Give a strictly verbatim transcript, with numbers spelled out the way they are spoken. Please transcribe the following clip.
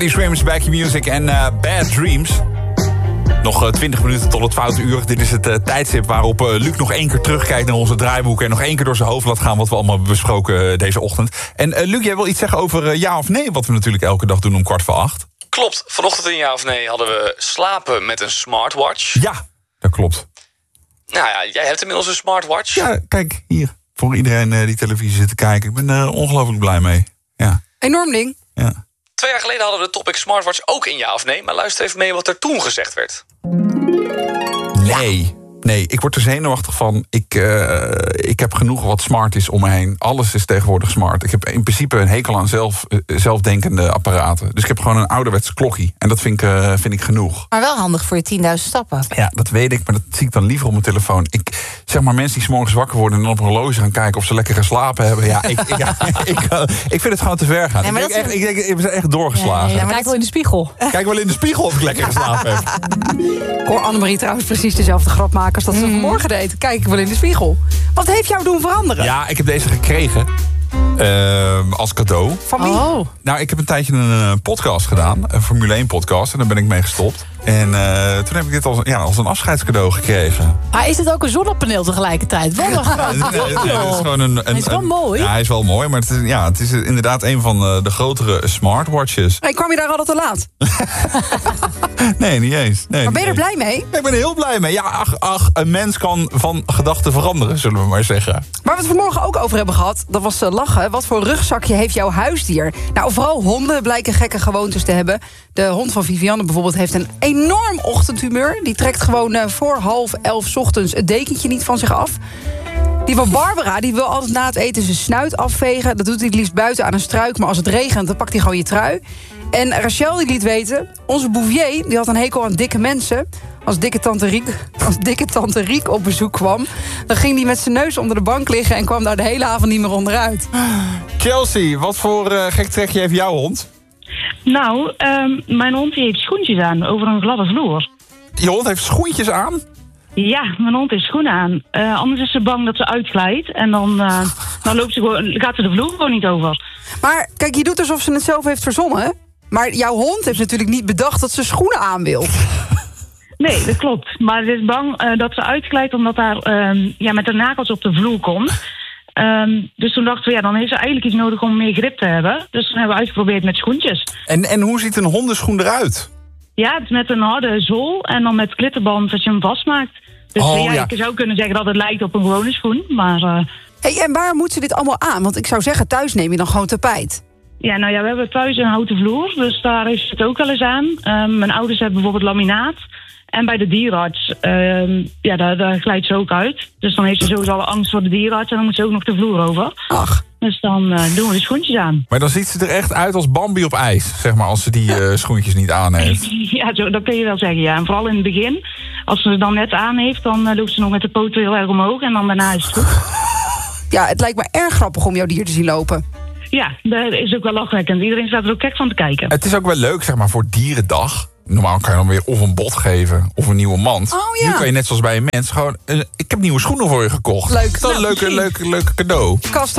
Teddy Swims, Back Your Music en uh, Bad Dreams. Nog uh, twintig minuten tot het foute uur. Dit is het uh, tijdstip waarop uh, Luc nog één keer terugkijkt naar onze draaiboeken... en nog één keer door zijn hoofd laat gaan wat we allemaal hebben besproken uh, deze ochtend. En uh, Luc, jij wil iets zeggen over uh, ja of nee... wat we natuurlijk elke dag doen om kwart voor acht? Klopt. Vanochtend in ja of nee hadden we slapen met een smartwatch. Ja, dat klopt. Nou ja, jij hebt inmiddels een smartwatch. Ja, kijk, hier. Voor iedereen uh, die televisie zit te kijken. Ik ben er uh, ongelooflijk blij mee. Ja. Enorm ding. Ja. Twee jaar geleden hadden we de topic smartwatch ook in ja of nee. Maar luister even mee wat er toen gezegd werd. Nee. Nee, ik word er zenuwachtig van. Ik, uh, ik heb genoeg wat smart is om me heen. Alles is tegenwoordig smart. Ik heb in principe een hekel aan zelf, uh, zelfdenkende apparaten. Dus ik heb gewoon een ouderwets klokkie. En dat vind ik, uh, vind ik genoeg. Maar wel handig voor je tienduizend stappen. Ja, dat weet ik, maar dat zie ik dan liever op mijn telefoon. Ik zeg maar mensen die 's morgens wakker worden... en dan op een horloge gaan kijken of ze lekker geslapen hebben. Ja, ik, ik, ja, ik, uh, ik vind het gewoon te ver gaan. Nee, ik, denk is... echt, ik denk, ik ben echt doorgeslagen. Ja, ja, Kijk wel in de spiegel. Kijk wel in de spiegel of ik lekker geslapen heb. Ik hoor Annemarie trouwens precies dezelfde grap maken als dat ze vanmorgen deed. Kijk ik wel in de spiegel. Wat heeft jou doen veranderen? Ja, ik heb deze gekregen. Uh, als cadeau. Van wie? Oh. Nou, ik heb een tijdje een uh, podcast gedaan. Een Formule één podcast. En daar ben ik mee gestopt. En uh, toen heb ik dit als, ja, als een afscheidscadeau gekregen. Maar is het ook een zonnepaneel tegelijkertijd? Wat een groot Nee, nee, nee, het is gewoon een, een, Hij is wel een- mooi. Ja, hij is wel mooi. Maar het is, ja, het is inderdaad een van de, de grotere smartwatches. Hey, kwam je daar altijd te laat? Nee, niet eens. Nee, Maar ben je er niet blij mee? eens. Ik ben er heel blij mee. Ja, ach, ach, een mens kan van gedachten veranderen, zullen we maar zeggen. Waar we het vanmorgen ook over hebben gehad, dat was uh, lachen. Wat voor rugzakje heeft jouw huisdier? Nou, vooral honden blijken gekke gewoontes te hebben. De hond van Vivianne bijvoorbeeld heeft een enorm ochtendhumeur. Die trekt gewoon uh, voor half elf 's ochtends het dekentje niet van zich af. Die van Barbara die wil altijd na het eten zijn snuit afvegen. Dat doet hij het liefst buiten aan een struik. Maar als het regent, dan pakt hij gewoon je trui. En Rachel die liet weten, onze Bouvier die had een hekel aan dikke mensen. Als dikke tante Riek, als dikke tante Riek op bezoek kwam... dan ging hij met zijn neus onder de bank liggen... en kwam daar de hele avond niet meer onderuit. Chelsea, wat voor uh, gek trekje heeft jouw hond? Nou, um, mijn hond die heeft schoentjes aan over een gladde vloer. Je hond heeft schoentjes aan? Ja, mijn hond heeft schoenen aan. Uh, anders is ze bang dat ze uitglijdt. En dan, uh, dan loopt ze gewoon, gaat ze de vloer gewoon niet over. Maar kijk, je doet alsof ze het zelf heeft verzonnen. Maar jouw hond heeft natuurlijk niet bedacht dat ze schoenen aan wil. Nee, dat klopt. Maar ze is bang uh, dat ze uitglijdt omdat daar um, ja, met de nagels op de vloer komt. Um, dus toen dachten we, ja, dan heeft ze eigenlijk iets nodig om meer grip te hebben. Dus toen hebben we uitgeprobeerd met schoentjes. En, en hoe ziet een hondenschoen eruit? Ja, het is met een harde zool en dan met klittenband dat je hem vastmaakt. Dus Oh, ja, ja. je zou kunnen zeggen dat het lijkt op een gewone schoen, maar... Uh, Hey, en waar moet ze dit allemaal aan? Want ik zou zeggen, thuis neem je dan gewoon tapijt. Ja, nou ja, we hebben thuis een houten vloer, dus daar heeft ze het ook wel eens aan. Um, mijn ouders hebben bijvoorbeeld laminaat. En bij de dierenarts, um, ja, daar, daar glijdt ze ook uit. Dus dan heeft ze sowieso al angst voor de dierenarts en dan moet ze ook nog de vloer over. Ach. Dus dan uh, doen we de schoentjes aan. Maar dan ziet ze er echt uit als Bambi op ijs, zeg maar, als ze die uh, schoentjes niet aan heeft. Ja, zo, dat kun je wel zeggen, ja. En vooral in het begin, als ze het dan net aan heeft, dan uh, loopt ze nog met de poten heel erg omhoog en dan daarna is het goed. Ja, het lijkt me erg grappig om jouw dier te zien lopen. Ja, dat is ook wel lachwekkend. Iedereen staat er ook gek van te kijken. Het is ook wel leuk, zeg maar, voor Dierendag. Normaal kan je dan weer of een bot geven of een nieuwe mand. Oh, ja. Nu kan je net zoals bij een mens gewoon... Uh, ik heb nieuwe schoenen voor je gekocht. Leuk. Dat is een Nou, leuke, leuke, leuke cadeau. Kast